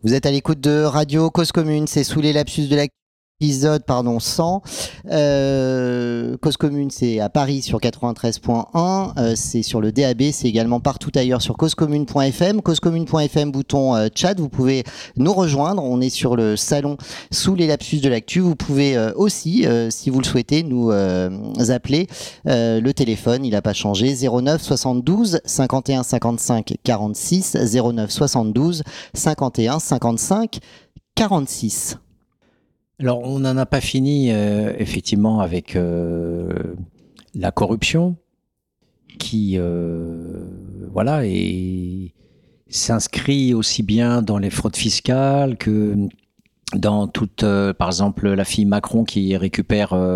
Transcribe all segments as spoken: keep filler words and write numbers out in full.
Vous êtes à l'écoute de Radio Cause Commune, c'est sous les lapsus de l'actu. Épisode pardon cent. Euh, Cause Commune, c'est à Paris sur quatre-vingt-treize point un, euh, c'est sur le D A B, c'est également partout ailleurs sur causecommune point f m, causecommune point f m, bouton euh, chat. Vous pouvez nous rejoindre, on est sur le salon sous les lapsus de l'actu. Vous pouvez euh, aussi, euh, si vous le souhaitez, nous euh, appeler. Euh, le téléphone, il n'a pas changé, zéro neuf soixante-douze cinquante et un cinquante-cinq quarante-six, zéro neuf soixante-douze cinquante et un cinquante-cinq quarante-six. Alors, on n'en a pas fini, euh, effectivement, avec euh, la corruption qui, euh, voilà, et s'inscrit aussi bien dans les fraudes fiscales que dans toute, euh, par exemple, la fille Macron qui récupère euh,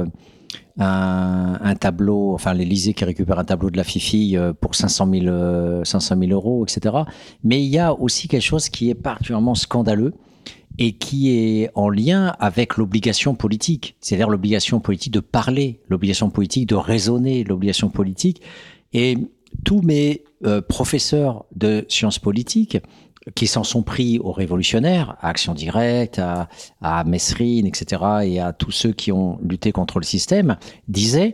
un, un tableau, enfin l'Élysée qui récupère un tableau de la Fifi euh, pour cinq cent mille euros, et cetera. Mais il y a aussi quelque chose qui est particulièrement scandaleux et qui est en lien avec l'obligation politique, c'est-à-dire l'obligation politique de parler, l'obligation politique de raisonner, l'obligation politique. Et tous mes euh, professeurs de sciences politiques qui s'en sont pris aux révolutionnaires, à Action Directe, à, à Messrine, et cetera, et à tous ceux qui ont lutté contre le système, disaient,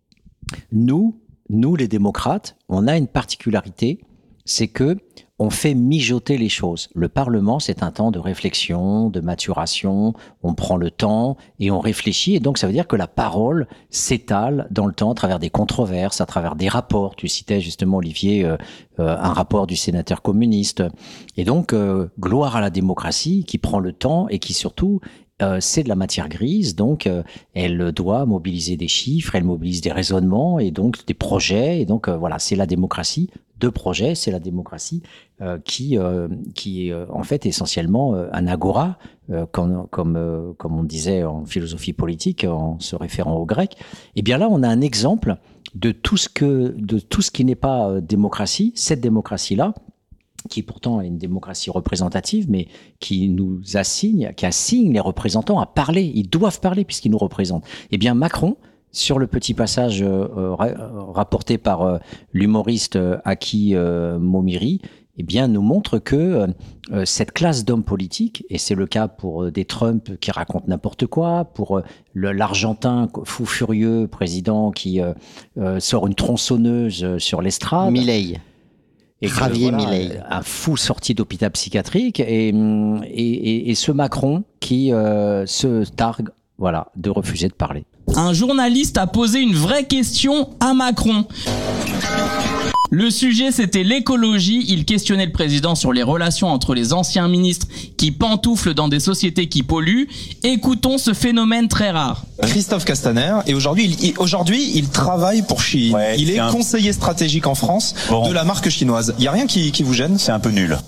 nous, nous les démocrates, on a une particularité, c'est que on fait mijoter les choses. Le Parlement, c'est un temps de réflexion, de maturation, on prend le temps et on réfléchit. Et donc, ça veut dire que la parole s'étale dans le temps à travers des controverses, à travers des rapports. Tu citais justement, Olivier, euh, euh, un rapport du sénateur communiste. Et donc, euh, gloire à la démocratie qui prend le temps et qui surtout... Euh, c'est de la matière grise, donc euh, elle doit mobiliser des chiffres, elle mobilise des raisonnements et donc des projets. Et donc euh, voilà, c'est la démocratie de projet, c'est la démocratie euh, qui euh, qui est euh, en fait essentiellement euh, un agora, euh, comme comme euh, comme on disait en philosophie politique en se référant au grec. Et bien là, on a un exemple de tout ce que de tout ce qui n'est pas euh, démocratie. Cette démocratie-là, qui pourtant est une démocratie représentative, mais qui nous assigne, qui assigne les représentants à parler. Ils doivent parler puisqu'ils nous représentent. Eh bien, Macron, sur le petit passage euh, rapporté par euh, l'humoriste euh, Aki euh, Momiri, eh bien, nous montre que euh, cette classe d'hommes politiques, et c'est le cas pour euh, des Trump qui racontent n'importe quoi, pour euh, le, l'Argentin fou furieux président qui euh, euh, sort une tronçonneuse sur l'estrade. Milei. Et Javier voilà, Milei, un fou sorti d'hôpital psychiatrique, et, et, et, et ce Macron qui euh, se targue, voilà, de refuser de parler. Un journaliste a posé une vraie question à Macron. Le sujet, c'était l'écologie. Il questionnait le président sur les relations entre les anciens ministres qui pantouflent dans des sociétés qui polluent. Écoutons ce phénomène très rare. Christophe Castaner, et aujourd'hui, il, aujourd'hui, il travaille pour Shein. Ouais, il est un... conseiller stratégique en France bon. de la marque chinoise. Il y a rien qui, qui vous gêne? C'est un peu nul.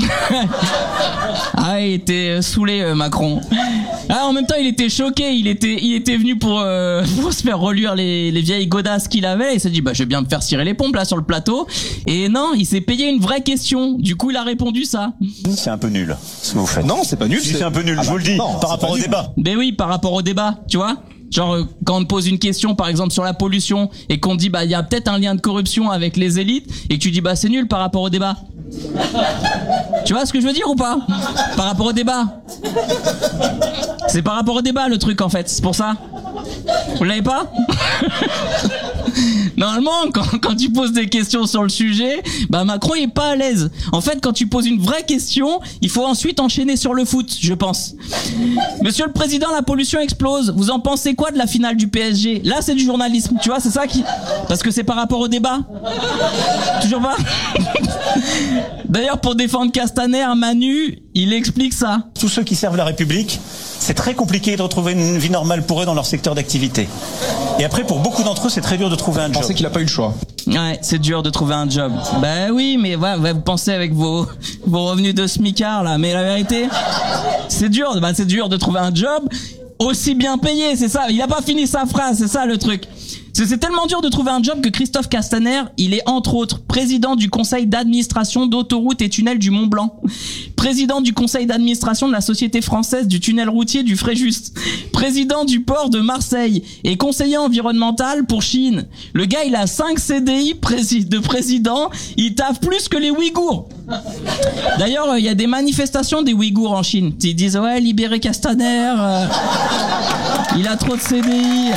Ah, il était saoulé, euh, Macron. Ah, en même temps, il était choqué. Il était, il était venu pour, euh, pour se faire reluire les, les vieilles godasses qu'il avait. Il s'est dit, bah, je vais bien me faire cirer les pompes là sur le plateau. Et non, il s'est payé une vraie question. Du coup, il a répondu ça. C'est un peu nul ce que vous faites. Non, c'est pas nul. Si, c'est... c'est un peu nul. Ah, je bah, vous le dis. Non, par rapport au débat. Ben oui, par rapport au débat, tu vois. Genre, quand on te pose une question, par exemple, sur la pollution, et qu'on te dit, bah, il y a peut-être un lien de corruption avec les élites, et que tu dis, bah, c'est nul par rapport au débat. Tu vois ce que je veux dire ou pas? Par rapport au débat. C'est par rapport au débat, le truc, en fait. C'est pour ça. Vous l'avez pas? Normalement, quand, quand tu poses des questions sur le sujet, bah Macron il est pas à l'aise. En fait, quand tu poses une vraie question, il faut ensuite enchaîner sur le foot, je pense. Monsieur le Président, la pollution explose. Vous en pensez quoi de la finale du P S G? Là, c'est du journalisme, tu vois, c'est ça qui... Parce que c'est par rapport au débat. Toujours pas? D'ailleurs, pour défendre Castaner, Manu, il explique ça. Tous ceux qui servent la République, c'est très compliqué de retrouver une vie normale pour eux dans leur secteur d'activité. Et après, pour beaucoup d'entre eux, c'est très dur de trouver un job. Je pensais qu'il a pas eu le choix. Ouais, c'est dur de trouver un job. Bah oui, mais ouais, ouais, vous pensez avec vos, vos revenus de smicard, là. Mais la vérité, c'est dur, bah c'est dur de trouver un job aussi bien payé, c'est ça. Il a pas fini sa phrase, c'est ça le truc. C'est, c'est tellement dur de trouver un job que Christophe Castaner, il est entre autres président du conseil d'administration d'autoroutes et tunnels du Mont Blanc, président du conseil d'administration de la Société française du tunnel routier du Fréjus, président du port de Marseille et conseiller environnemental pour Chine. Le gars, il a cinq C D I prési- de président, il taffe plus que les Ouïghours. D'ailleurs, il y a des manifestations des Ouïghours en Chine. Ils disent ouais, libérez Castaner, euh, il a trop de C D I.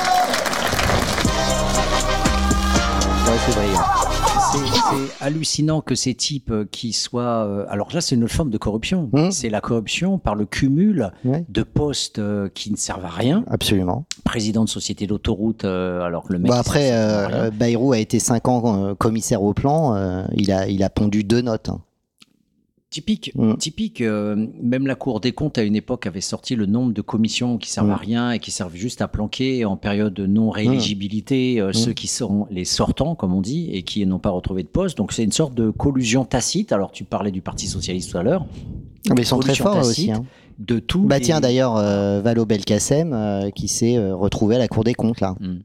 Ouais, c'est vrai. C'est, c'est hallucinant que ces types qui soient... Euh, alors là, c'est une autre forme de corruption. Mmh. C'est la corruption par le cumul Ouais. de postes euh, qui ne servent à rien. Absolument. Président de société d'autoroute, euh, alors que le mec... Bon, il après, sert à euh, rien. Bayrou a été cinq ans euh, commissaire au plan. euh, il, a, il a pondu deux notes. Hein. Typique, Mm. typique. euh, même la Cour des comptes, à une époque, avait sorti le nombre de commissions qui servent Mm. à rien et qui servent juste à planquer en période de non-rééligibilité euh, Mm. ceux qui sont les sortants, comme on dit, et qui n'ont pas retrouvé de poste. Donc c'est une sorte de collusion tacite. Alors tu parlais du Parti socialiste tout à l'heure. Mais ils sont très Collusion forts tacite aussi. Hein. De tout. Bah tiens, d'ailleurs, euh, Valo Belkacem euh, qui s'est euh, retrouvé à la Cour des comptes là. Mm.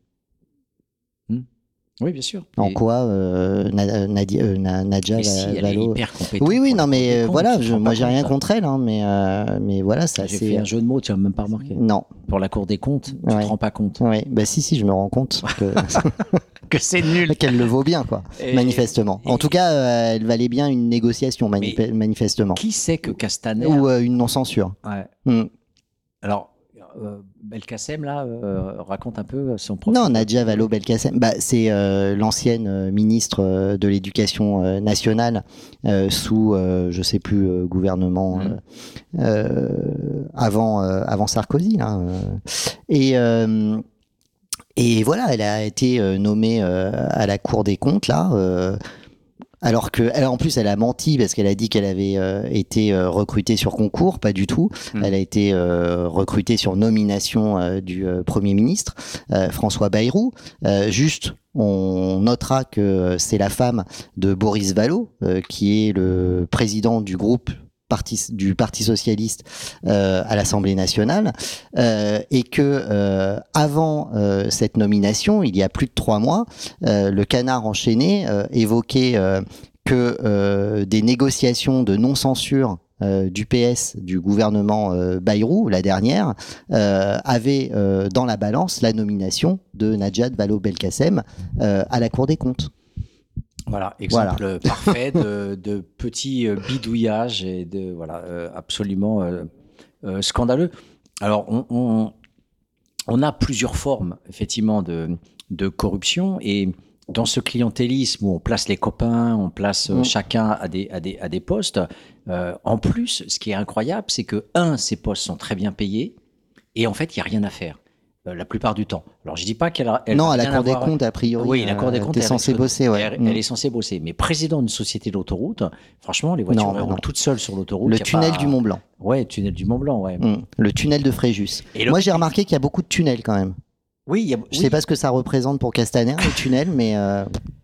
Mm. Oui, bien sûr. En Et- quoi euh, Na- Nadia, euh, Na- Nadja mais si, elle est Valo. hyper compétente. Oui, oui, pour non, la Cour mais des euh, comptes, voilà, tu te je, rends moi pas j'ai compte, rien ça. contre elle, hein, mais, euh, mais voilà, ça J'ai c'est. fait un jeu de mots, tu n'as même pas remarqué. Non, Pour la Cour des comptes, tu ne Ouais. te rends pas compte. ouais, bah si, si, je me rends compte que- Que c'est nul. qu'elle le vaut bien, quoi, Et- manifestement. En et- tout cas, euh, elle valait bien une négociation, mani- Mais- manifestement. Qui sait que Castaner... Ou euh, une non-censure. Ouais. Hmm. Alors, euh, Belkacem, là, euh, raconte un peu son profil. Non, Nadja Valo Belkacem, bah, c'est euh, l'ancienne euh, ministre euh, de l'Éducation euh, nationale euh, sous, euh, je sais plus, euh, gouvernement Mmh. euh, euh, avant, euh, avant Sarkozy. Là, euh. Et, euh, et voilà, elle a été euh, nommée euh, à la Cour des comptes, là. euh, alors que, elle, en plus, elle a menti parce qu'elle a dit qu'elle avait euh, été euh, recrutée sur concours, pas du tout. Mmh. Elle a été euh, recrutée sur nomination euh, du euh, Premier ministre, euh, François Bayrou. Euh, juste, on notera que c'est la femme de Boris Vallaud, euh, qui est le président du groupe parti, du Parti socialiste euh, à l'Assemblée nationale, euh, et que euh, avant euh, cette nomination, il y a plus de trois mois, euh, le Canard enchaîné euh, évoquait euh, que euh, des négociations de non-censure euh, du P S, du gouvernement euh, Bayrou, la dernière, euh, avaient euh, dans la balance la nomination de Nadja Valo Belkacem euh, à la Cour des comptes. Voilà, exemple parfait de, de petit euh, bidouillage et de voilà euh, absolument euh, euh, scandaleux. Alors on, on, on a plusieurs formes effectivement de, de corruption et dans ce clientélisme où on place les copains, on place euh, Mm. chacun à des, à des, à des postes. Euh, en plus, ce qui est incroyable, c'est que un, ces postes sont très bien payés et en fait il y a rien à faire. Euh, la plupart du temps. Alors je dis pas qu'elle a, elle non, a à la rien Cour des voir- comptes, a priori, Oui, la Cour des euh, comptes t'es est censé avec- bosser, ouais. Elle, Mm. elle est censée bosser. Mais président d'une société d'autoroute, franchement, les voitures Non, elles non. roulent toutes seules sur l'autoroute. Le y a tunnel pas- du Mont Blanc. Ouais, tunnel du Mont Blanc, ouais. Mm. Le tunnel de Fréjus. Et le- Moi, j'ai remarqué qu'il y a beaucoup de tunnels quand même. Oui, il y a, Je oui, sais pas ce que ça représente pour Castaner, le tunnel, mais euh,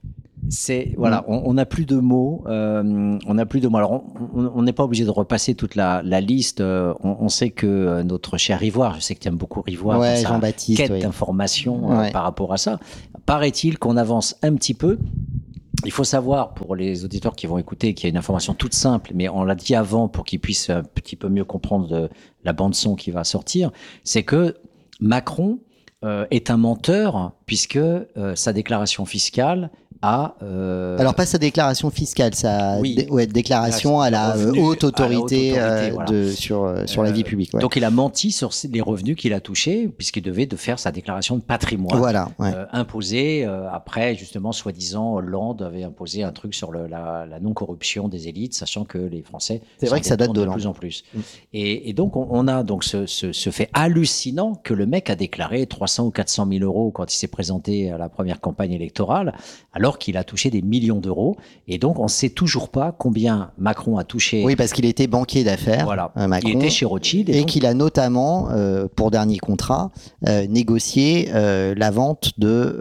c'est voilà, on on n'a plus de mots. euh, on n'a plus de mots. Alors, on- on on n'est pas obligé de repasser toute la, la liste. euh, on, on sait que euh, notre cher Ivoire, je sais que tu aimes beaucoup Ivoire, ouais, dans sa Jean-Baptiste. quête ouais. d'informations euh, Ouais. par rapport à ça. Paraît-il qu'on avance un petit peu. Il faut savoir, pour les auditeurs qui vont écouter, qu'il y a une information toute simple, mais on l'a dit avant pour qu'ils puissent un petit peu mieux comprendre de la bande-son qui va sortir, c'est que Macron euh, est un menteur puisque euh, sa déclaration fiscale a... euh, Alors, pas sa déclaration fiscale, sa Oui. dé- ouais, déclaration à la Revenu, euh, haute à la autorité, haute autorité, euh, voilà. de, sur, euh, sur la Euh, vie publique. Ouais. Donc il a menti sur les revenus qu'il a touchés puisqu'il devait de faire sa déclaration de patrimoine. Voilà, ouais. Euh, imposé euh, après justement soi-disant Hollande avait imposé un truc sur le, la, la non-corruption des élites, sachant que les Français C'est vrai s'en que ça date détournent de d'Hollande. plus en plus. Mm. Et, et donc on, on a donc ce, ce, ce fait hallucinant que le mec a déclaré trois cents ou quatre cent mille euros quand il s'est présenté à la première campagne électorale, alors qu'il a touché des millions d'euros. Et donc on ne sait toujours pas combien Macron a touché. Oui, parce qu'il était banquier d'affaires, Voilà. euh, Macron, Il était chez Rothschild et donc- qu'il a notamment, euh, pour dernier contrat, euh, négocié euh, la vente de...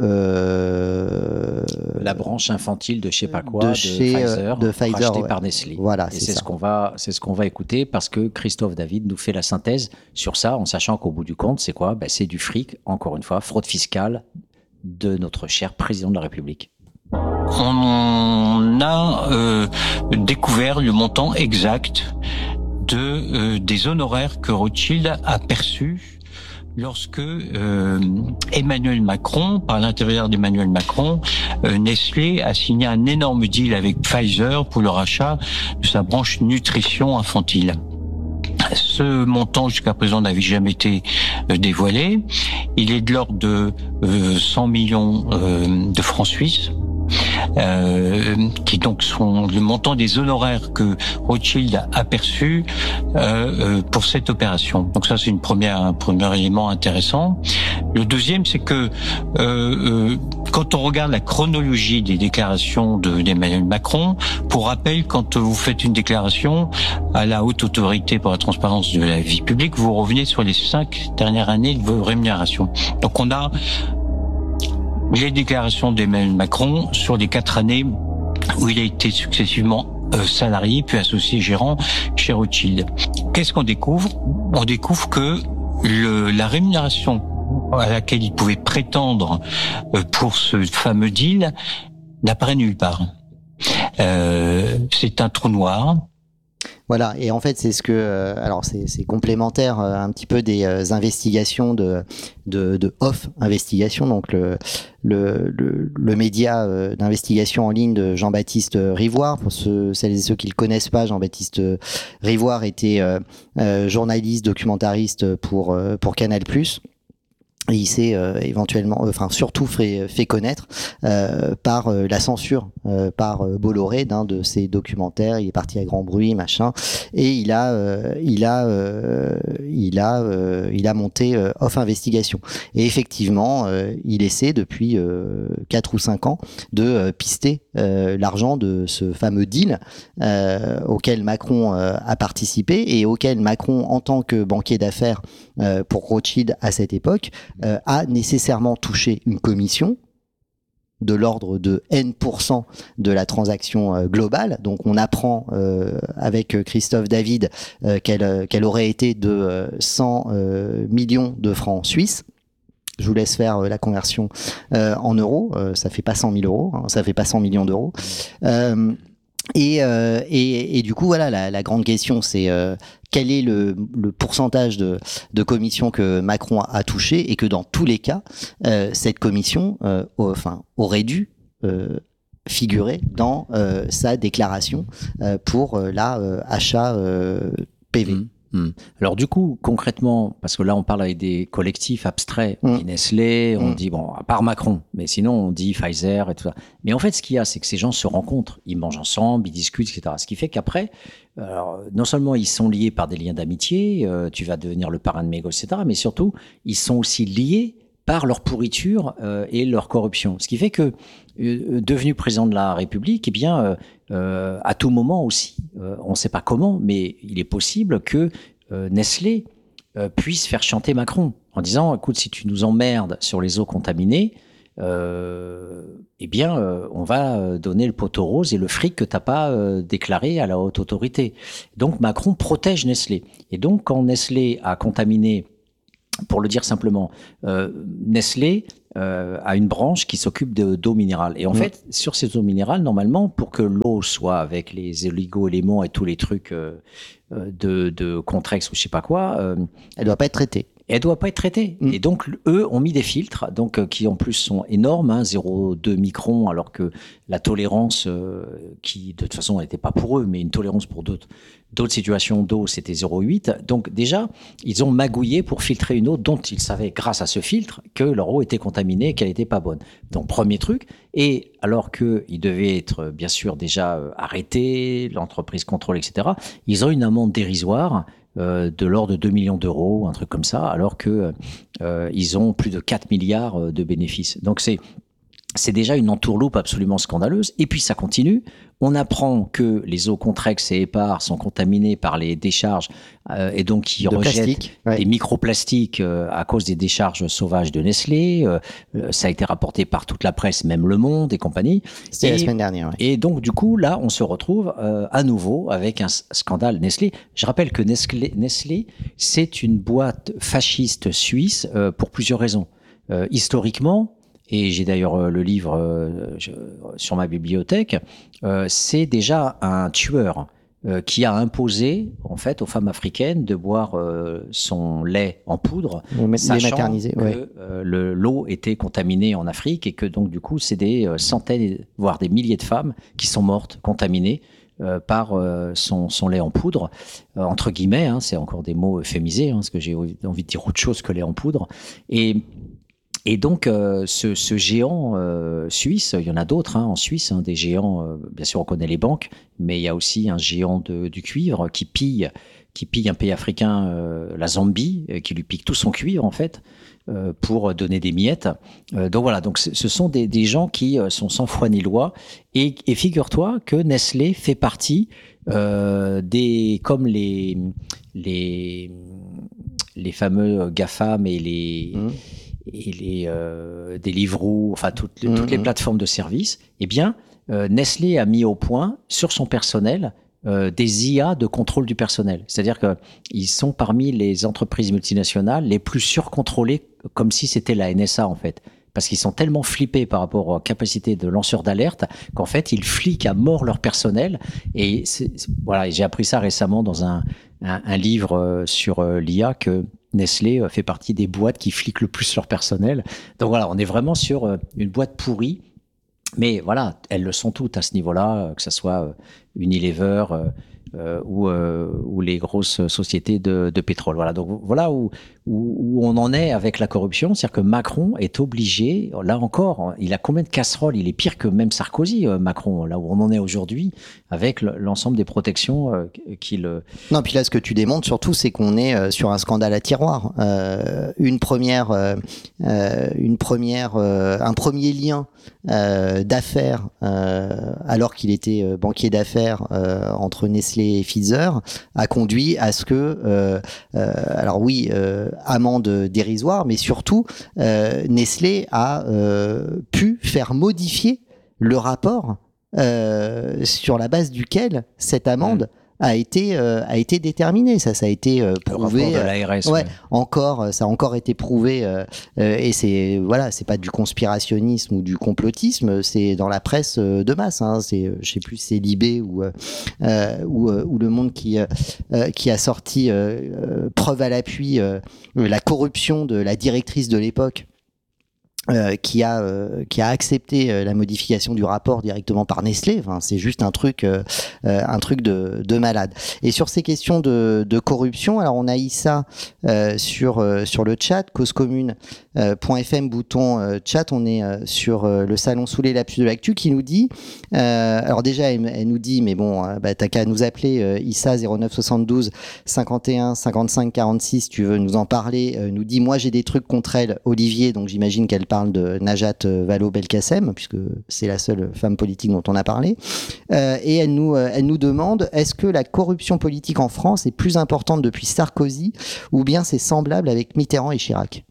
euh, la branche infantile de je sais pas quoi de de, chez, euh, Pfizer, de Pfizer, rachetée ouais. par Nestlé. Voilà, Et c'est c'est ça. ce qu'on va c'est ce qu'on va écouter parce que Christophe David nous fait la synthèse sur ça en sachant qu'au bout du compte c'est quoi ben, c'est du fric, encore une fois, fraude fiscale de notre cher président de la République. On a euh, découvert le montant exact de euh, des honoraires que Rothschild a perçus lorsque euh, Emmanuel Macron, par l'intermédiaire d'Emmanuel Macron, euh, Nestlé a signé un énorme deal avec Pfizer pour le rachat de sa branche nutrition infantile. Ce montant jusqu'à présent n'avait jamais été euh, dévoilé. Il est de l'ordre de euh, cent millions euh, de francs suisses. Euh, qui donc sont le montant des honoraires que Rothschild a perçus euh, euh, pour cette opération. Donc ça, c'est une première, un premier élément intéressant. Le deuxième, c'est que euh, euh, quand on regarde la chronologie des déclarations de, d'Emmanuel Macron, pour rappel, quand vous faites une déclaration à la haute autorité pour la transparence de la vie publique, vous revenez sur les cinq dernières années de vos rémunérations. Donc on a les déclarations d'Emmanuel Macron sur les quatre années où il a été successivement euh, salarié puis associé gérant chez Rothschild. Qu'est-ce qu'on découvre ? On découvre que le, la rémunération à laquelle il pouvait prétendre euh, pour ce fameux deal n'apparaît nulle part. Euh, c'est un trou noir. Voilà, et en fait c'est ce que, euh, alors c'est, c'est complémentaire euh, un petit peu des euh, investigations de, de, de Off Investigation, donc le, le, le, le média euh, d'investigation en ligne de Jean-Baptiste Rivoire. Pour ceux, celles et ceux qui le connaissent pas, Jean-Baptiste Rivoire était euh, euh, journaliste, documentariste pour, euh, pour Canal+. Et il s'est euh, éventuellement, enfin surtout fait, fait connaître euh, par euh, la censure, euh, par euh, Bolloré d'un de ses documentaires. Il est parti à grand bruit, machin, et il a, euh, il a, euh, il a, euh, il a monté euh, Off Investigation. Et effectivement, euh, il essaie depuis euh, quatre ou cinq ans de euh, pister euh, l'argent de ce fameux deal euh, auquel Macron euh, a participé et auquel Macron, en tant que banquier d'affaires euh, pour Rothschild à cette époque, Euh, a nécessairement touché une commission de l'ordre de N% de la transaction euh, globale. Donc on apprend euh, avec Christophe David euh, qu'elle, euh, qu'elle aurait été de euh, cent euh, millions de francs suisses. Je vous laisse faire euh, la conversion euh, en euros. Euh, ça fait pas cent mille euros, hein, ça fait pas cent millions d'euros. Euh, Et, euh, et, et du coup, voilà, la, la grande question, c'est euh, quel est le, le pourcentage de, de commission que Macron a, a touché, et que dans tous les cas, euh, cette commission, euh, au, enfin, aurait dû euh, figurer dans euh, sa déclaration euh, pour euh, la euh, achat euh, P V. Mmh. Mmh. Alors du coup, concrètement, parce que là on parle avec des collectifs abstraits, on mmh. dit Nestlé, on mmh. dit, bon, à part Macron, mais sinon on dit Pfizer et tout ça. Mais en fait, ce qu'il y a, c'est que ces gens se rencontrent, ils mangent ensemble, ils discutent, et cetera. Ce qui fait qu'après, alors, non seulement ils sont liés par des liens d'amitié, euh, tu vas devenir le parrain de mes gosses, et cetera, mais surtout, ils sont aussi liés par leur pourriture euh, et leur corruption. Ce qui fait que, euh, devenu président de la République, eh bien, euh, euh, à tout moment aussi, euh, on ne sait pas comment, mais il est possible que euh, Nestlé euh, puisse faire chanter Macron en disant, écoute, si tu nous emmerdes sur les eaux contaminées, euh, eh bien, euh, on va donner le poteau rose et le fric que t'as pas euh, déclaré à la haute autorité. Donc, Macron protège Nestlé. Et donc, quand Nestlé a contaminé, pour le dire simplement, euh, Nestlé euh, a une branche qui s'occupe de, d'eau minérale. Et en mmh. fait, sur ces eaux minérales, normalement, pour que l'eau soit avec les oligo-éléments et tous les trucs euh, de, de Contrex ou je sais pas quoi, euh, elle doit pas être traitée. Elle doit pas être traitée. Mmh. Et donc, eux ont mis des filtres, donc euh, qui en plus sont énormes, hein, zéro virgule deux microns, alors que la tolérance, euh, qui de toute façon n'était pas pour eux, mais une tolérance pour d'autres, d'autres situations d'eau, c'était zéro virgule huit. Donc déjà, ils ont magouillé pour filtrer une eau dont ils savaient, grâce à ce filtre, que leur eau était contaminée et qu'elle n'était pas bonne. Donc premier truc. Et alors qu'ils devaient être bien sûr déjà euh, arrêtés, l'entreprise contrôle, et cetera, ils ont une amende dérisoire Euh, de l'ordre de deux millions d'euros, un truc comme ça, alors que euh, ils ont plus de quatre milliards de bénéfices. Donc c'est c'est déjà une entourloupe absolument scandaleuse. Et puis ça continue. On apprend que les eaux Contrex et Épar sont contaminées par les décharges euh, et donc qui de rejettent plastique, ouais. des microplastiques euh, à cause des décharges sauvages de Nestlé. Euh, euh, ça a été rapporté par toute la presse, même Le Monde et compagnie. C'était et, la semaine dernière. Ouais. Et donc du coup là, on se retrouve euh, à nouveau avec un scandale Nestlé. Je rappelle que Nestlé, Nestlé c'est une boîte fasciste suisse euh, pour plusieurs raisons. Euh, historiquement, et j'ai d'ailleurs euh, le livre euh, je, sur ma bibliothèque, euh, c'est déjà un tueur euh, qui a imposé en fait aux femmes africaines de boire euh, son lait en poudre, les sachant materniser, que ouais. euh, le, l'eau était contaminée en Afrique et que donc du coup c'est des euh, centaines, voire des milliers de femmes qui sont mortes contaminées Euh, par euh, son, son lait en poudre, euh, entre guillemets, hein, c'est encore des mots euphémisés, hein, parce que j'ai envie de dire autre chose que lait en poudre. Et, et donc, euh, ce, ce géant euh, suisse, il y en a d'autres hein, en Suisse, hein, des géants, euh, bien sûr on connaît les banques, mais il y a aussi un géant de, du cuivre qui pille, qui pille un pays africain, euh, la Zambie, euh, qui lui pique tout son cuivre en fait, euh, pour donner des miettes. Euh, donc voilà, donc ce sont des, des gens qui euh, sont sans foi ni loi. Et, et figure-toi que Nestlé fait partie euh, des, comme les les les fameux GAFAM et les mmh. et les euh, Deliveroo, enfin toutes les, mmh. toutes les plateformes de services. Eh bien, euh, Nestlé a mis au point sur son personnel Euh, des I A de contrôle du personnel. C'est-à-dire qu'ils sont parmi les entreprises multinationales les plus surcontrôlées, comme si c'était la N S A en fait. Parce qu'ils sont tellement flippés par rapport aux capacités de lanceurs d'alerte qu'en fait, ils fliquent à mort leur personnel. Et c'est, c'est, voilà, j'ai appris ça récemment dans un, un, un livre sur l'I A que Nestlé fait partie des boîtes qui fliquent le plus leur personnel. Donc voilà, on est vraiment sur une boîte pourrie. Mais voilà, elles le sont toutes à ce niveau-là, que ce soit Unilever euh, euh, ou, euh, ou les grosses sociétés de, de pétrole. Voilà, donc voilà où, où, où on en est avec la corruption. C'est-à-dire que Macron est obligé, là encore, il a combien de casseroles? Il est pire que même Sarkozy, euh, Macron, là où on en est aujourd'hui, avec le, l'ensemble des protections euh, qu'il... Non, puis là, ce que tu démontres surtout, c'est qu'on est euh, sur un scandale à tiroir. Euh, une première, euh, euh, une première, euh, un premier lien euh, d'affaires, euh, alors qu'il était euh, banquier d'affaires euh, entre Nestlé et Pfizer, a conduit à ce que, euh, euh, alors oui, euh, amende dérisoire, mais surtout, euh, Nestlé a euh, pu faire modifier le rapport euh, sur la base duquel cette amende mmh. a été euh, a été déterminée. Ça, ça a été euh, prouvé. Le rapport de l'A R S. Ouais, ouais. encore, ça a encore été prouvé. Euh, euh, et c'est voilà, c'est pas du conspirationnisme ou du complotisme. C'est dans la presse euh, de masse. Hein, c'est, je sais plus, c'est Libé ou euh, ou, euh, ou Le Monde qui euh, qui a sorti euh, euh, preuve à l'appui euh, la corruption de la directrice de l'époque. Euh, qui a euh, qui a accepté euh, la modification du rapport directement par Nestlé. Enfin, c'est juste un truc euh, euh, un truc de, de malade. Et sur ces questions de, de corruption, alors on a Issa euh, sur euh, sur le chat causecommune point f m bouton euh, chat. On est euh, sur euh, le salon sous les lapsus de l'actu qui nous dit. Euh, alors déjà, elle, elle nous dit, mais bon, euh, bah, t'as qu'à nous appeler euh, Issa zéro neuf soixante-douze cinquante et un cinquante-cinq quarante-six. Si tu veux nous en parler, euh, nous dit moi j'ai des trucs contre elle, Olivier. Donc j'imagine qu'elle parle de Najat Vallaud-Belkacem, puisque c'est la seule femme politique dont on a parlé. Euh, et elle nous, euh, elle nous demande, est-ce que la corruption politique en France est plus importante depuis Sarkozy ou bien c'est semblable avec Mitterrand et Chirac?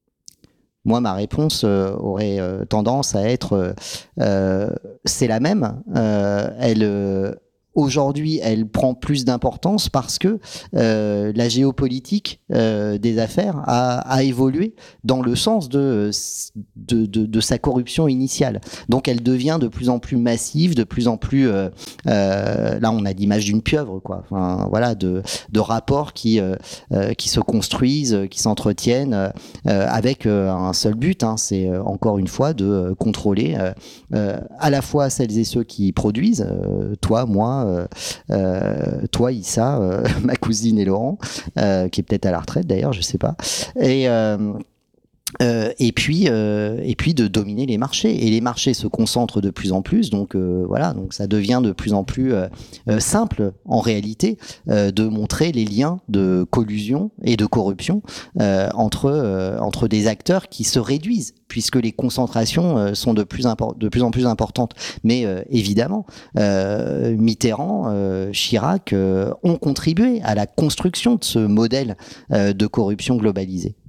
Moi, ma réponse euh, aurait euh, tendance à être euh, c'est la même. Euh, elle... Euh, Aujourd'hui, elle prend plus d'importance parce que euh, la géopolitique euh, des affaires a, a évolué dans le sens de, de, de, de sa corruption initiale. Donc, elle devient de plus en plus massive, de plus en plus... Euh, euh, là, on a l'image d'une pieuvre, quoi. Enfin, voilà, de, de rapports qui, euh, euh, qui se construisent, qui s'entretiennent euh, avec euh, un seul but. Hein, c'est euh, encore une fois de euh, contrôler euh, euh, à la fois celles et ceux qui produisent, euh, toi, moi, Euh, euh, toi Issa, euh, ma cousine et Laurent, euh, qui est peut-être à la retraite d'ailleurs, je sais pas. Et euh, Euh, et puis euh, et puis de dominer les marchés, et les marchés se concentrent de plus en plus, donc euh, voilà, donc ça devient de plus en plus euh, euh, simple en réalité euh, de montrer les liens de collusion et de corruption euh, entre euh, entre des acteurs qui se réduisent puisque les concentrations euh, sont de plus impor- de plus en plus importantes. Mais euh, évidemment, euh, Mitterrand, euh, Chirac euh, ont contribué à la construction de ce modèle euh, de corruption globalisée.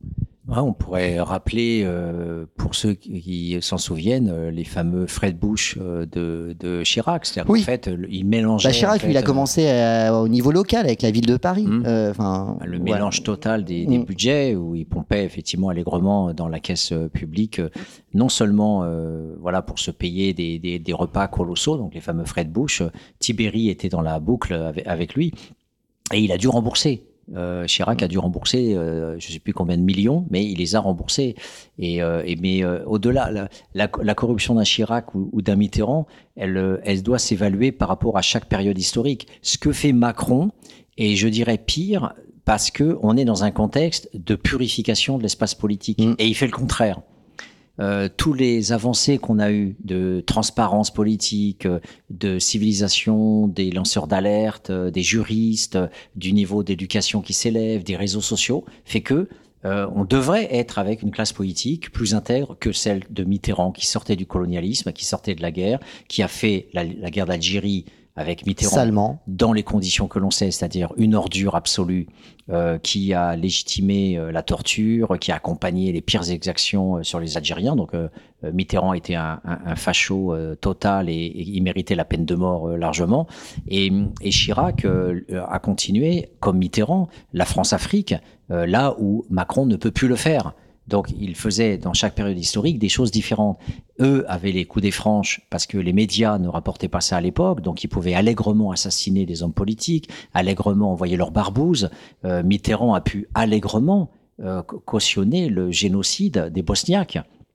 Ouais, on pourrait rappeler, euh, pour ceux qui s'en souviennent, euh, les fameux Fred Bush euh, de, de Chirac. C'est-à-dire oui. qu'en fait, il mélangeait... Bah, Chirac, en fait, lui, il a commencé à, au niveau local avec la ville de Paris. Mmh. Euh, le voilà. mélange total des, des mmh. budgets, où il pompait effectivement allègrement dans la caisse publique, non seulement euh, voilà, pour se payer des, des, des repas colossaux, donc les fameux Fred Bush. Tiberi était dans la boucle avec, avec lui, et il a dû rembourser. Euh, Chirac a dû rembourser, euh, je ne sais plus combien de millions, mais il les a remboursés. Et, euh, et mais euh, au-delà, la, la, la corruption d'un Chirac ou, ou d'un Mitterrand, elle, elle doit s'évaluer par rapport à chaque période historique. Ce que fait Macron, et je dirais pire, parce que on est dans un contexte de purification de l'espace politique, mmh. et il fait le contraire. Euh, tous les avancées qu'on a eues de transparence politique, de civilisation, des lanceurs d'alerte, des juristes, du niveau d'éducation qui s'élève, des réseaux sociaux, fait que euh, on devrait être avec une classe politique plus intègre que celle de Mitterrand, qui sortait du colonialisme, qui sortait de la guerre, qui a fait la, la guerre d'Algérie avec Mitterrand Salement. Dans les conditions que l'on sait, c'est-à-dire une ordure absolue, euh, qui a légitimé euh, la torture, qui a accompagné les pires exactions euh, sur les Algériens. Donc euh, Mitterrand était un, un, un facho euh, total et, et il méritait la peine de mort euh, largement. Et, et Chirac euh, a continué, comme Mitterrand, la France-Afrique, euh, là où Macron ne peut plus le faire. Donc, ils faisaient dans chaque période historique des choses différentes. Eux avaient les coups des franches parce que les médias ne rapportaient pas ça à l'époque, donc ils pouvaient allègrement assassiner des hommes politiques, allègrement envoyer leurs barbouzes. Euh, Mitterrand a pu allègrement euh, cautionner le génocide des Bosniaques,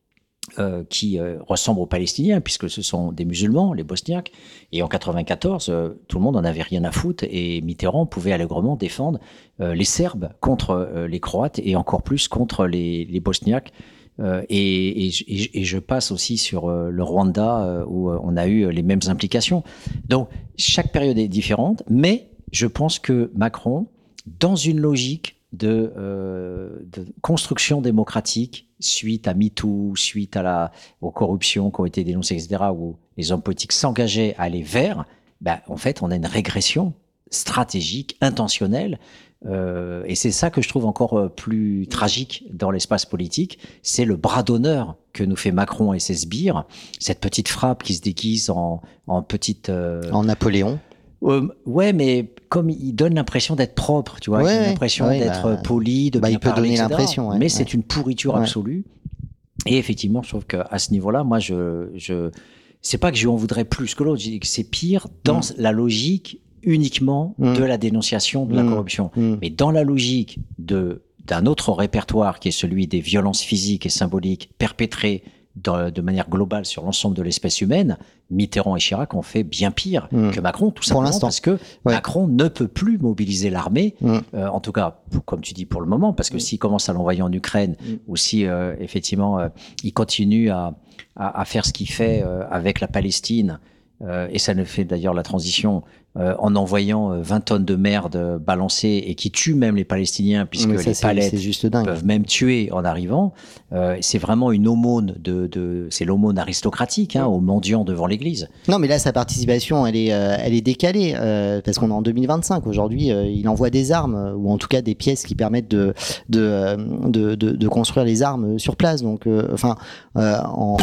euh, qui euh, ressemblent aux Palestiniens, puisque ce sont des musulmans, les Bosniaques. Et en quatre-vingt-quatorze, euh, tout le monde en avait rien à foutre, et Mitterrand pouvait allègrement défendre euh, les Serbes contre euh, les Croates, et encore plus contre les, les Bosniaques. Euh, et, et, et, et je passe aussi sur euh, le Rwanda, euh, où euh, on a eu les mêmes implications. Donc, chaque période est différente, mais je pense que Macron, dans une logique de, euh, de construction démocratique, suite à MeToo, suite à la, aux corruptions qui ont été dénoncées, et cetera, où les hommes politiques s'engageaient à aller vers, ben, en fait, on a une régression stratégique, intentionnelle, euh, et c'est ça que je trouve encore plus tragique dans l'espace politique, c'est le bras d'honneur que nous fait Macron et ses sbires, cette petite frappe qui se déguise en, en petite... Euh, en Napoléon. Euh, ouais, mais comme il donne l'impression d'être propre, tu vois, ouais, il a l'impression ouais, d'être bah, poli, de bah, bien il peut parler, donner et cetera. l'impression, ouais, mais ouais. c'est une pourriture ouais. absolue. Et effectivement, je trouve qu'à ce niveau-là, moi, je, je, c'est pas que je lui en voudrais plus que l'autre, je dis que c'est pire dans mm. la logique uniquement mm. de la dénonciation de mm. la corruption, mm. mais dans la logique de d'un autre répertoire qui est celui des violences physiques et symboliques perpétrées dans, de manière globale sur l'ensemble de l'espèce humaine, Mitterrand et Chirac ont fait bien pire mmh. que Macron, tout simplement parce que ouais. Macron ne peut plus mobiliser l'armée, mmh. euh, en tout cas, pour, comme tu dis, pour le moment, parce que mmh. s'il commence à l'envoyer en Ukraine, mmh. ou si, euh, effectivement, euh, il continue à, à, à faire ce qu'il fait euh, avec la Palestine, euh, et ça ne fait d'ailleurs la transition, euh, en envoyant euh, vingt tonnes de merde balancées et qui tuent même les Palestiniens, puisque ça, les palettes juste dingue. peuvent même tuer en arrivant. Euh, c'est vraiment une aumône de, de c'est l'aumône aristocratique, hein, aux mendiants devant l'église. Non, mais là, sa participation, elle est, euh, elle est décalée, euh, parce qu'on est en deux mille vingt-cinq. Aujourd'hui, euh, il envoie des armes, ou en tout cas des pièces qui permettent de, de, euh, de, de, de construire les armes sur place. Donc, euh, enfin, euh, en...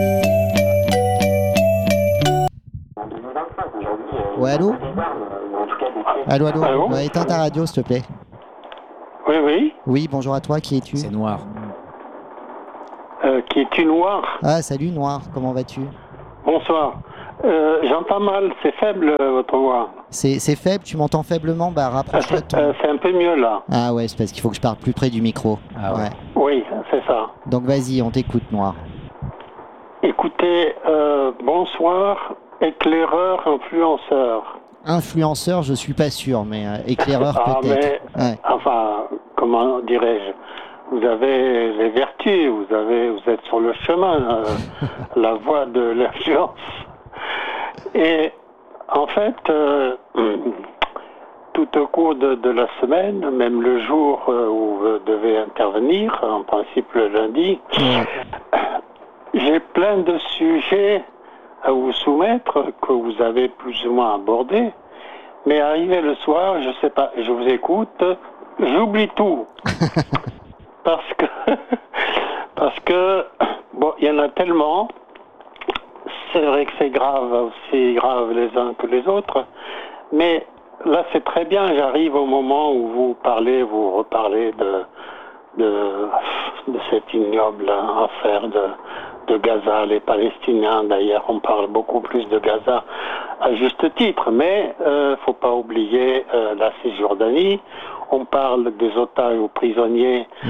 Ouais, allô Allô, allô, allô ouais, éteins ta radio, s'il te plaît. Oui, oui. Oui, bonjour à toi, qui es-tu ? C'est Noir. Euh, qui es-tu, Noir ? Ah, salut, Noir, comment vas-tu ? Bonsoir. Euh, j'entends mal, c'est faible, votre voix. C'est, c'est faible, tu m'entends faiblement ? Bah, rapproche-toi de ton... euh, C'est un peu mieux, là. Ah ouais, c'est parce qu'il faut que je parle plus près du micro. Ah ouais. ouais. Oui, c'est ça. Donc vas-y, on t'écoute, Noir. Écoutez, euh, bonsoir, éclaireur, influenceur. Influenceur, je suis pas sûr, mais euh, éclaireur ah, peut-être. Mais, ouais. Enfin, comment dirais-je ? Vous avez les vertus, vous avez, vous êtes sur le chemin, euh, la voie de l'influence. Et en fait, euh, tout au cours de, de la semaine, même le jour où vous devez intervenir, en principe le lundi, ouais. j'ai plein de sujets à vous soumettre que vous avez plus ou moins abordés, mais arrivé le soir, je sais pas, je vous écoute, j'oublie tout. Parce que Parce que, bon, il y en a tellement. C'est vrai que c'est grave, aussi grave les uns que les autres. Mais là, c'est très bien. J'arrive au moment où vous parlez, vous reparlez de, de, de cette ignoble affaire de, de Gaza, les Palestiniens. D'ailleurs, on parle beaucoup plus de Gaza à juste titre. Mais il euh, ne faut pas oublier euh, la Cisjordanie. On parle des otages ou prisonniers mmh.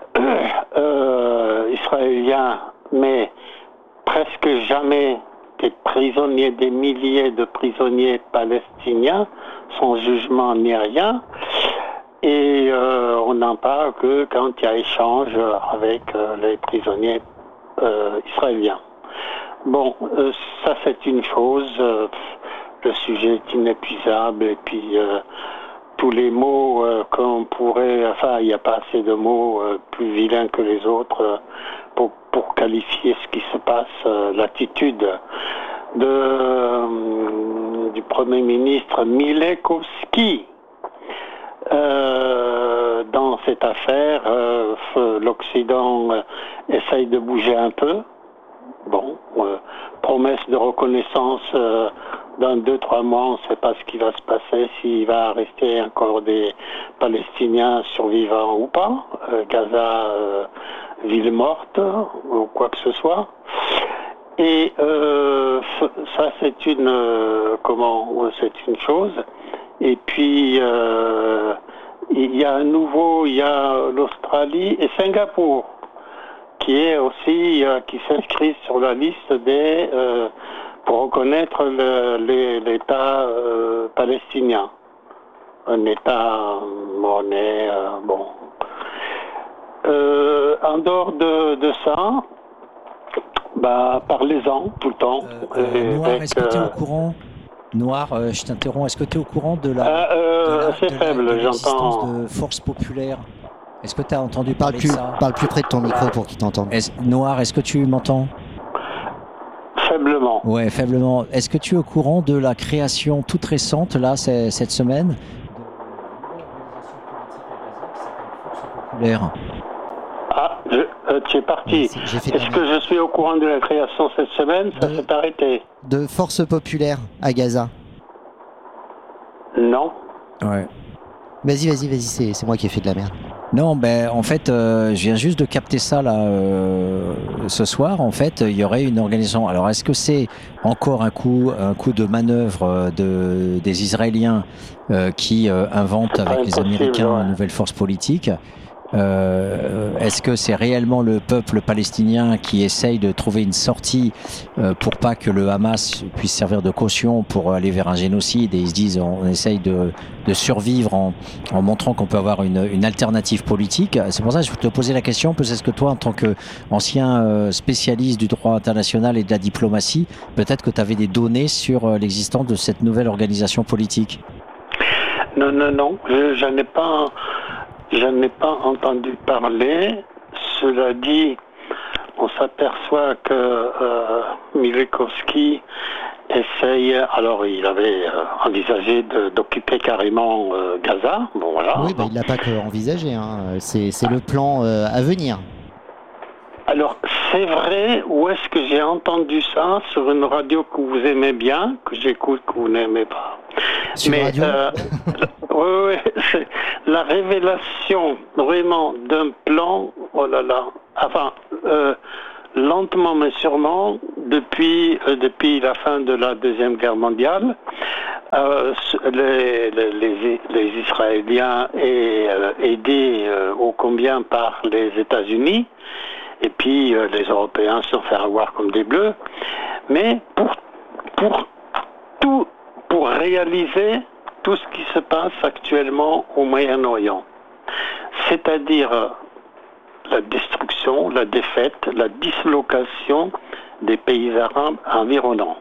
euh, israéliens, mais presque jamais des prisonniers, des milliers de prisonniers palestiniens, sans jugement ni rien. Et euh, on n'en parle que quand il y a échange avec euh, les prisonniers euh, israéliens. Bon, euh, ça c'est une chose. Euh, le sujet est inépuisable et puis euh, tous les mots euh, qu'on pourrait... Enfin, il n'y a pas assez de mots euh, plus vilains que les autres euh, pour, pour qualifier ce qui se passe, euh, l'attitude de, euh, du Premier ministre Mileikowski euh, dans cette affaire. Euh, L'Occident euh, essaye de bouger un peu. Bon, euh, promesse de reconnaissance... Euh, dans deux, trois mois, on ne sait pas ce qui va se passer, s'il va rester encore des Palestiniens survivants ou pas. Euh, Gaza, euh, ville morte, ou quoi que ce soit. Et euh, ça, c'est une euh, comment c'est une chose. Et puis euh, il y a à nouveau, il y a l'Australie et Singapour qui est aussi euh, qui s'inscrit sur la liste des euh, pour reconnaître le, le, l'État euh, palestinien. Un État monnaie, euh, bon. Euh, en dehors de, de ça, bah, parlez-en tout le temps. Euh, euh, Noir, avec, est-ce que tu es au courant Noir, euh, je t'interromps, est-ce que tu es au courant de la, ah, euh, de la, c'est de faible, la, de l'existence j'entends. de forces populaires? Est-ce que tu as entendu parle parler plus, de ça? Parle plus près de ton micro pour qu'il t'entende. Est-ce, Noir, est-ce que tu m'entends? Faiblement. Ouais, faiblement. Est-ce que tu es au courant de la création toute récente, là, c'est, cette semaine, de une organisation politique à Gaza qui s'appelle Force populaire? Ah, je, euh, tu es parti. Oui, j'ai fait Est-ce que je suis au courant de la création cette semaine? Ça de, s'est arrêté. De Force populaire à Gaza. Non. Ouais. Vas-y, vas-y, vas-y, c'est, c'est moi qui ai fait de la merde. Non, ben en fait, euh, je viens juste de capter ça là euh, ce soir. En fait, il y aurait une organisation. Alors, est-ce que c'est encore un coup, un coup de manœuvre de des Israéliens euh, qui euh, inventent avec les Américains ouais. une nouvelle force politique? Euh, est-ce que c'est réellement le peuple palestinien qui essaye de trouver une sortie euh, pour pas que le Hamas puisse servir de caution pour aller vers un génocide, et ils se disent on, on essaye de, de survivre en, en montrant qu'on peut avoir une, une alternative politique? C'est pour ça que je te posais la question, peut-être que toi en tant qu'ancien euh, spécialiste du droit international et de la diplomatie, peut-être que tu avais des données sur euh, l'existence de cette nouvelle organisation politique. Non, non, non, je, j'en ai pas... Je n'ai pas entendu parler. Cela dit, on s'aperçoit que euh, Mileikowski essaye. Alors, il avait euh, envisagé de, d'occuper carrément euh, Gaza. Bon, voilà. Oui, bah, il l'a pas que envisagé. Hein. C'est, c'est le plan euh, à venir. Alors, c'est vrai. Où est-ce que j'ai entendu ça? Sur une radio que vous aimez bien, que j'écoute, que vous n'aimez pas. Sur mais radio euh, oui, oui, c'est la révélation vraiment d'un plan, oh là là, enfin, euh, lentement mais sûrement, depuis, euh, depuis la fin de la Deuxième Guerre mondiale, euh, les, les, les, les Israéliens est euh, aidés euh, ô combien par les États-Unis, et puis euh, les Européens se sont fait avoir comme des bleus, mais pour, pour tout, pour réaliser tout ce qui se passe actuellement au Moyen-Orient, c'est-à-dire la destruction, la défaite, la dislocation des pays arabes environnants.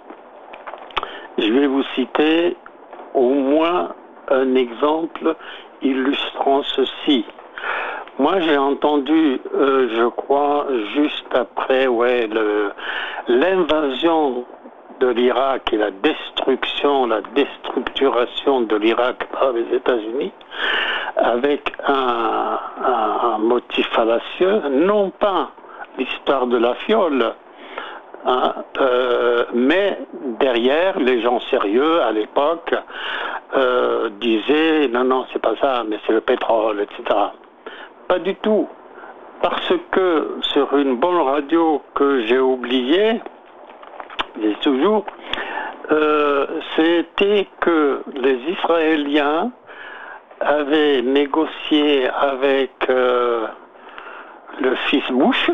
Je vais vous citer au moins un exemple illustrant ceci. Moi, j'ai entendu, euh, je crois, juste après, ouais, le, l'invasion de l'Irak et la destruction, la déstructuration de l'Irak par les États-Unis, avec un, un, un motif fallacieux, non pas l'histoire de la fiole, hein, euh, mais derrière, les gens sérieux à l'époque euh, disaient non, non, c'est pas ça, mais c'est le pétrole, et cetera. Pas du tout. Parce que sur une bonne radio que j'ai oubliée, je dis toujours, euh, c'était que les Israéliens avaient négocié avec euh, le fils Bush,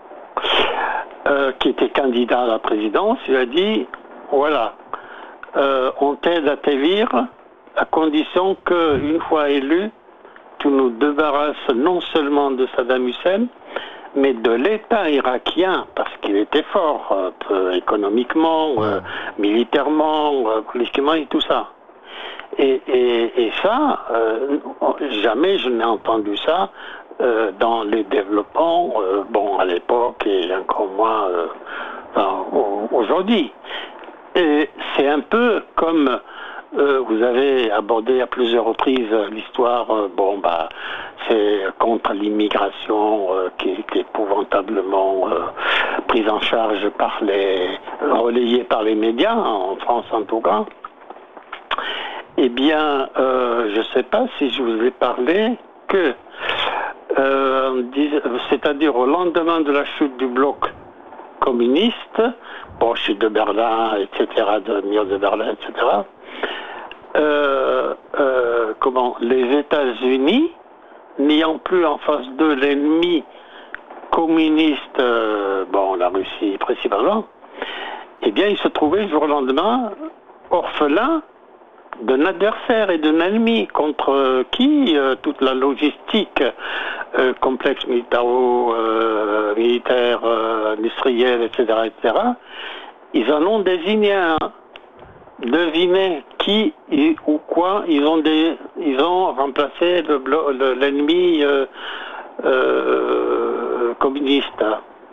euh, qui était candidat à la présidence. Il a dit, voilà, euh, on t'aide à t'élire à condition qu'une fois élu, tu nous débarrasses non seulement de Saddam Hussein, mais de l'État irakien, parce qu'il était fort, euh, économiquement, euh, militairement, euh, politiquement et tout ça. Et, et, et ça, euh, jamais je n'ai entendu ça euh, dans les développements, euh, bon, à l'époque et encore moins euh, enfin, aujourd'hui. Et c'est un peu comme euh, vous avez abordé à plusieurs reprises l'histoire, euh, bon, bah, c'est contre l'immigration euh, qui est épouvantablement euh, prise en charge par les, relayée par les médias, en France en tout cas. Eh bien, euh, je ne sais pas si je vous ai parlé que, euh, c'est-à-dire au lendemain de la chute du bloc communiste, bon, chute de Berlin, et cetera, de mur de Berlin, et cetera, euh, euh, comment, les États-Unis, n'ayant plus en face d'eux l'ennemi communiste, euh, bon, la Russie principalement, eh bien, ils se trouvaient, le jour au lendemain, orphelins d'un adversaire et d'un ennemi contre qui euh, toute la logistique euh, complexe militaro, euh, militaire, euh, industriel, et cetera, et cetera, ils en ont désigné un. Devinez qui et, ou quoi ils ont, des, ils ont remplacé le, le, l'ennemi euh, euh, communiste.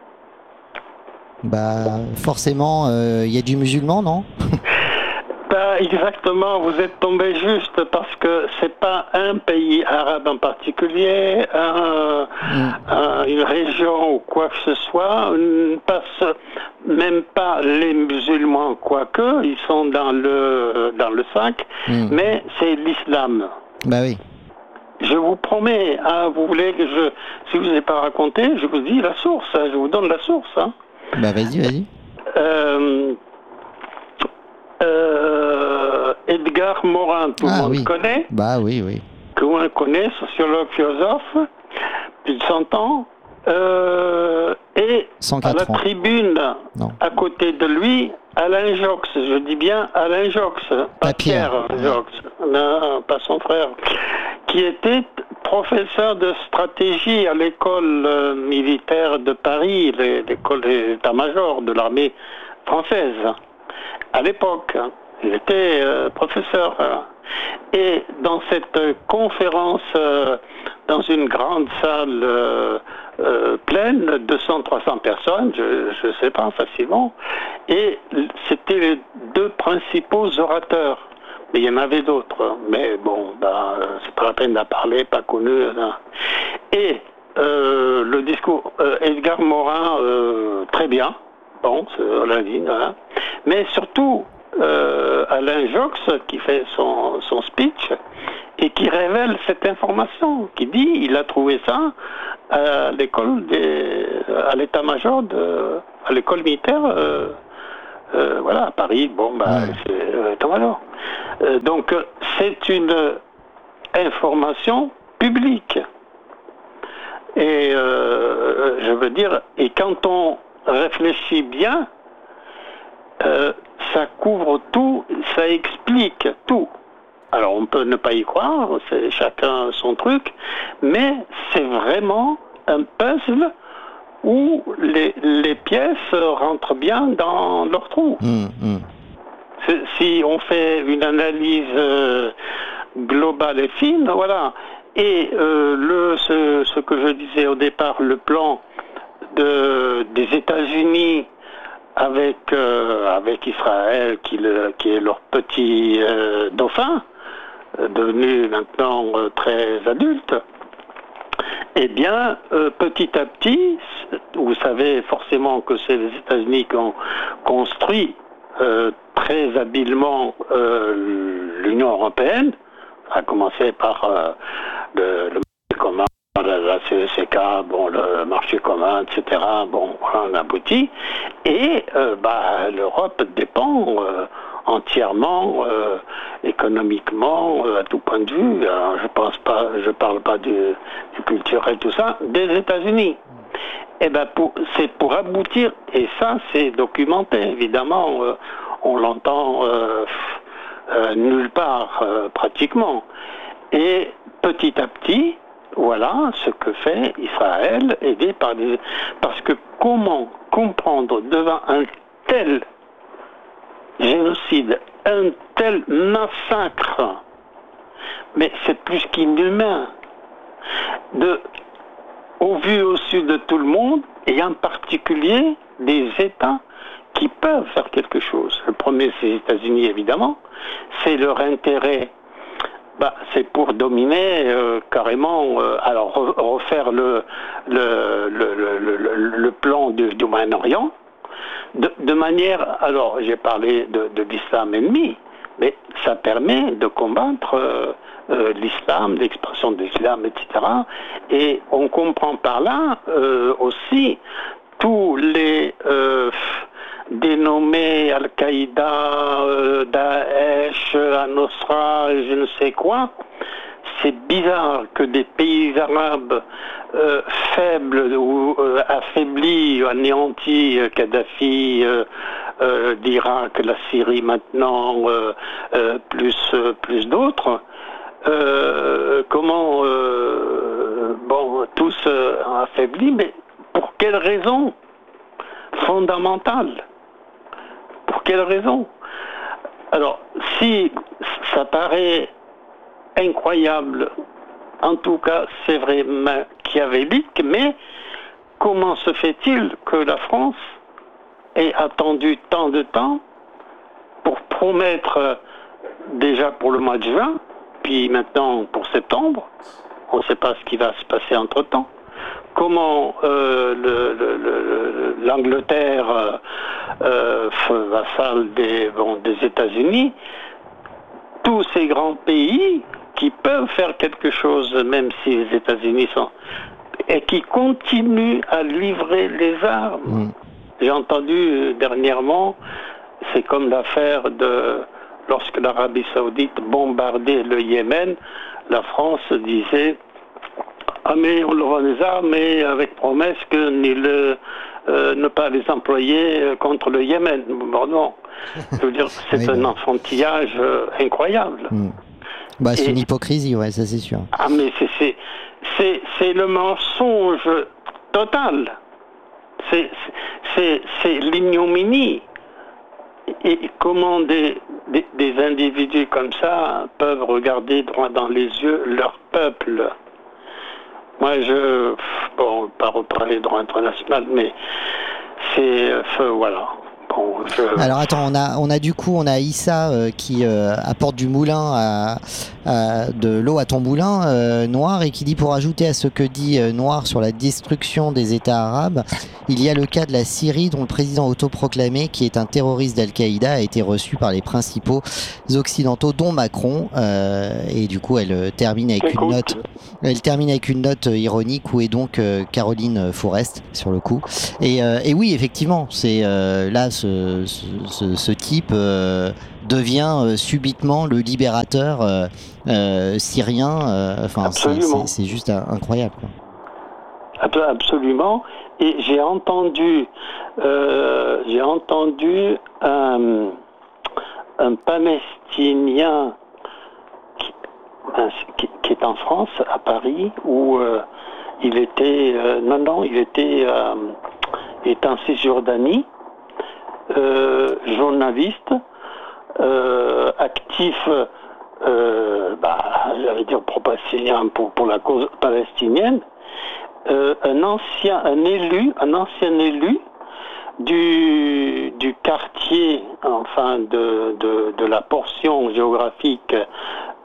Bah, forcément, il euh, y a du musulman, non? Pas exactement, vous êtes tombé juste parce que c'est pas un pays arabe en particulier, un, mmh. un, une région ou quoi que ce soit, pas ce, même pas les musulmans, quoique, ils sont dans le, dans le sac, mmh. mais c'est l'islam. Bah oui. Je vous promets, hein, vous voulez que je, si je vous ai pas raconté, je vous dis la source, hein, je vous donne la source. Hein. Bah vas-y, vas-y. Euh, Euh, Edgar Morin, tout le ah, monde oui. connaît. Bah oui, oui. Que l'on connaît, sociologue, philosophe, plus de cent ans. Euh, et à la tribune, non. à côté de lui, Alain Jox. Je dis bien Alain Jox, pas Pierre, Pierre Jox, ouais. non, pas son frère, qui était professeur de stratégie à l'école euh, militaire de Paris, l'école d'état-major de l'armée française. À l'époque, il était euh, professeur. Voilà. Et dans cette euh, conférence, euh, dans une grande salle euh, euh, pleine, deux cents à trois cents personnes, je ne sais pas, facilement, et c'était les deux principaux orateurs. Mais il y en avait d'autres, mais bon, ben, c'est pas la peine d'en parler, pas connu. Hein. Et euh, le discours, euh, Edgar Morin, euh, très bien. Bon, on l'a dit, voilà. Mais surtout, euh, Alain Jox, qui fait son, son speech, et qui révèle cette information, qui dit, il a trouvé ça à l'école des, à l'état-major de, à l'école militaire, euh, euh, voilà, à Paris, bon, bah, ouais. c'est euh, l'état-major. Euh, donc, c'est une information publique. Et, euh, je veux dire, et quand on réfléchit bien, euh, ça couvre tout, ça explique tout. Alors on peut ne pas y croire, c'est chacun son truc, mais c'est vraiment un puzzle où les, les pièces rentrent bien dans leur trou. Mmh, mmh. Si on fait une analyse euh, globale et fine, voilà. Et euh, le, ce, ce que je disais au départ, le plan De, des États-Unis avec euh, avec Israël qui, le, qui est leur petit euh, dauphin, devenu maintenant euh, très adulte, eh bien, euh, petit à petit, vous savez forcément que c'est les États-Unis qui ont construit euh, très habilement euh, l'Union européenne, à commencer par euh, le, le marché commun, la, la C E C K, bon, le marché commun, et cetera. Bon, on aboutit. Et euh, bah, l'Europe dépend euh, entièrement, euh, économiquement, euh, à tout point de vue. Alors, je pense pas, je parle pas du, du culturel, tout ça, des États-Unis. Et ben, pour, c'est pour aboutir, et ça, c'est documenté, évidemment. Euh, on l'entend euh, euh, nulle part, euh, pratiquement. Et petit à petit, voilà ce que fait Israël, aidé par des... Parce que comment comprendre devant un tel génocide, un tel massacre, mais c'est plus qu'inhumain, de, au vu au sud de tout le monde, et en particulier des États qui peuvent faire quelque chose. Le premier, c'est les États-Unis, évidemment. C'est leur intérêt. Bah, c'est pour dominer euh, carrément, euh, alors re- refaire le, le, le, le, le, le plan du, du Moyen-Orient, de, de manière, alors j'ai parlé de, de l'islam ennemi, mais ça permet de combattre euh, euh, l'islam, l'expansion de l'islam, et cetera. Et on comprend par là euh, aussi tous les euh, dénommés Al-Qaïda, euh, Daesh, Al-Nusra, je ne sais quoi. C'est bizarre que des pays arabes euh, faibles ou euh, affaiblis, anéantis, euh, Kadhafi, euh, euh, l'Irak, la Syrie maintenant, euh, euh, plus, euh, plus d'autres, euh, comment, euh, bon, tous euh, affaiblis, mais pour quelle raison fondamentale? Pour quelle raison? Alors, si ça paraît incroyable, en tout cas, c'est vrai, machiavélique, mais comment se fait-il que la France ait attendu tant de temps pour promettre, déjà pour le mois de juin, puis maintenant pour septembre, on ne sait pas ce qui va se passer entre-temps. Comment euh, le, le, le, l'Angleterre, euh, vassale des, bon, des États-Unis, tous ces grands pays qui peuvent faire quelque chose, même si les États-Unis sont, et qui continuent à livrer les armes. Mmh. J'ai entendu euh, dernièrement, c'est comme l'affaire de lorsque l'Arabie Saoudite bombardait le Yémen, la France disait: ah mais on leur vend des armes, mais avec promesse que ni le, euh, ne pas les employer contre le Yémen. Bon, non, je veux dire, c'est oui, un bah. enfantillage euh, incroyable. Mmh. Bah, c'est Et, une hypocrisie, ouais, ça c'est sûr. Ah mais c'est, c'est, c'est, c'est le mensonge total. C'est, c'est, c'est l'ignominie. Et comment des, des, des individus comme ça peuvent regarder droit dans les yeux leur peuple? Moi, je... Bon, pas reparler de droit international, mais c'est... Euh, voilà. Bon, je... Alors attends, on a, on a du coup, on a Issa euh, qui euh, apporte du moulin, à, à, de l'eau à ton moulin, euh, Noir, et qui dit, pour ajouter à ce que dit euh, Noir sur la destruction des États arabes, il y a le cas de la Syrie dont le président autoproclamé, qui est un terroriste d'Al-Qaïda, a été reçu par les principaux occidentaux, dont Macron, euh, et du coup elle euh, termine avec une note, elle termine avec une note euh, ironique, où est donc euh, Caroline Forest sur le coup. Et, euh, et oui, effectivement, c'est euh, là ce, ce, ce type euh, devient euh, subitement le libérateur euh, euh, syrien. Enfin, euh, c'est, c'est, c'est juste incroyable, quoi. Absolument. Et j'ai entendu, euh, j'ai entendu un, un Palestinien qui, qui, qui est en France, à Paris, où euh, il était, euh, non, non, il était, euh, il était en Cisjordanie, euh, journaliste, euh, actif, euh, bah, j'allais dire pro-palestinien pour, pour la cause palestinienne. Euh, un ancien, un élu, un ancien élu du, du quartier, enfin de, de, de la portion géographique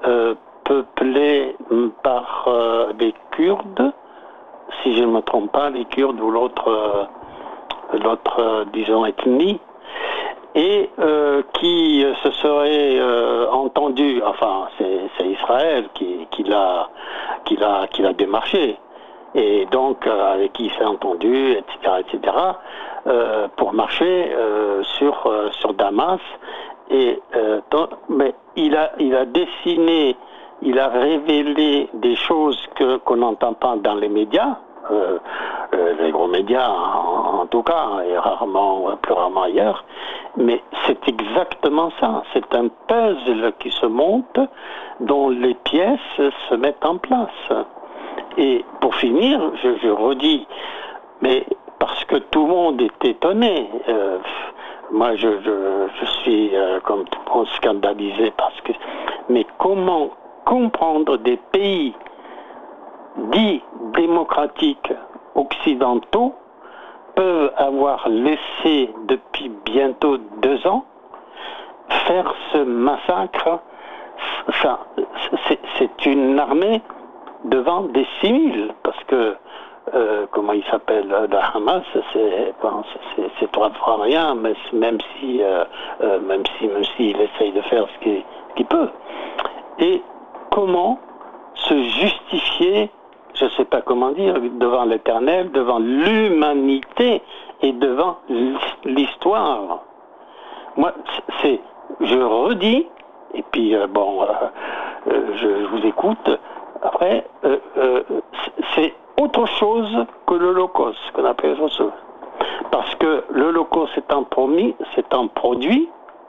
euh, peuplée par euh, des Kurdes, si je ne me trompe pas, les Kurdes ou l'autre, euh, l'autre euh, disons, ethnie, et euh, qui se serait euh, entendu, enfin c'est, c'est Israël qui, qui, l'a, qui, l'a, qui l'a démarché, et donc euh, avec qui il s'est entendu, et cetera, et cetera, euh, pour marcher euh, sur, euh, sur Damas, et euh, donc, mais il a, il a dessiné, il a révélé des choses que, qu'on n'entend pas dans les médias, euh, euh, les gros médias en, en tout cas, et rarement, plus rarement ailleurs, mais c'est exactement ça, c'est un puzzle qui se monte, dont les pièces se mettent en place. Et pour finir, je, je redis, mais parce que tout le monde est étonné, euh, moi je, je, je suis euh, comme tout le monde scandalisé, parce que, mais comment comprendre des pays dits démocratiques occidentaux peuvent avoir laissé depuis bientôt deux ans faire ce massacre? Ça, c'est, c'est une armée devant des civils, parce que euh, comment il s'appelle, le Hamas, c'est, bon, c'est, c'est trois fois rien, mais même si, euh, euh, même si, même s'il essaye de faire ce qu'il, ce qu'il peut. Et comment se justifier, je ne sais pas comment dire, devant l'Éternel, devant l'humanité et devant l'histoire. Moi, c'est, je redis, et puis euh, bon, euh, euh, je, je vous écoute. Après, euh, euh, c'est autre chose que l'Holocauste, qu'on appelle ça. Parce que l'Holocauste étant promis, s'étant produit,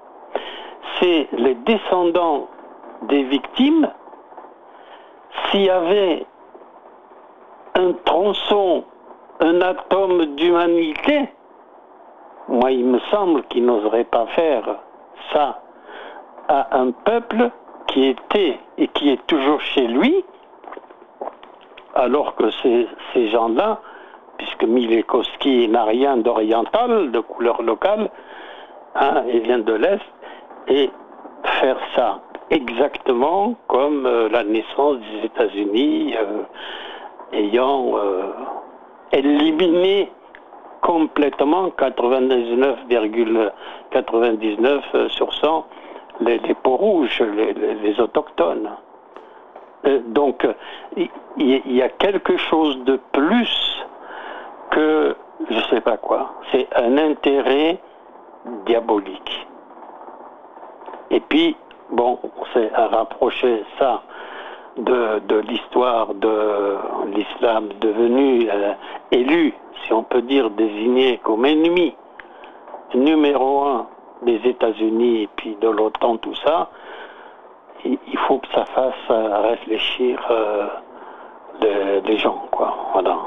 c'est les descendants des victimes. S'il y avait un tronçon, un atome d'humanité, moi il me semble qu'ils n'oseraient pas faire ça à un peuple qui était et qui est toujours chez lui, alors que ces, ces gens-là, puisque Milekoski n'a rien d'oriental, de couleur locale, hein, il vient de l'Est, et faire ça exactement comme euh, la naissance des États-Unis euh, ayant euh, éliminé complètement quatre-vingt-dix-neuf virgule quatre-vingt-dix-neuf sur cent les, les peaux rouges, les, les, les autochtones. Euh, donc il y, y a quelque chose de plus que je sais pas quoi. C'est un intérêt diabolique. Et puis bon, c'est à rapprocher ça de, de l'histoire de l'islam devenu euh, élu, si on peut dire, désigné comme ennemi numéro un des États-Unis et puis de l'OTAN, tout ça. Il, il faut que ça fasse euh, réfléchir euh, les, les gens, quoi. Voilà.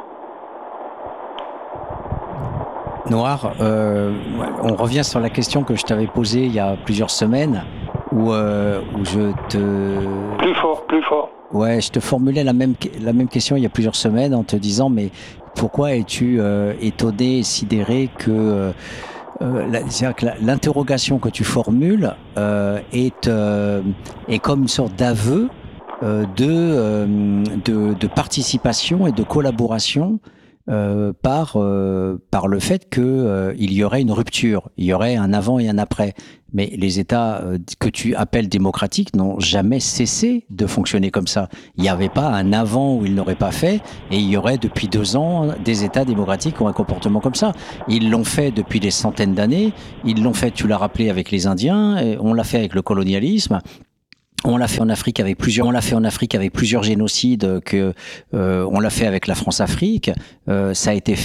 Noir, euh, on revient sur la question que je t'avais posée il y a plusieurs semaines, où, euh, où je te... Plus fort, plus fort. Ouais, je te formulais la même, la même question il y a plusieurs semaines en te disant, mais pourquoi es-tu euh, étonné et sidéré que... Euh, euh, la, c'est-à-dire que la, l'interrogation que tu formules euh, est, euh, est comme une sorte d'aveu euh, de, euh, de, de participation et de collaboration Euh, par euh, par le fait que euh, il y aurait une rupture, il y aurait un avant et un après. Mais les États euh, que tu appelles démocratiques n'ont jamais cessé de fonctionner comme ça. Il n'y avait pas un avant où ils n'auraient pas fait, et il y aurait depuis deux ans des États démocratiques qui ont un comportement comme ça. Ils l'ont fait depuis des centaines d'années. Ils l'ont fait, tu l'as rappelé, avec les Indiens. Et on l'a fait avec le colonialisme. On l'a fait en Afrique avec plusieurs. On l'a fait en Afrique avec plusieurs génocides. Que euh, on l'a fait avec la France-Afrique. Euh, ça a été fait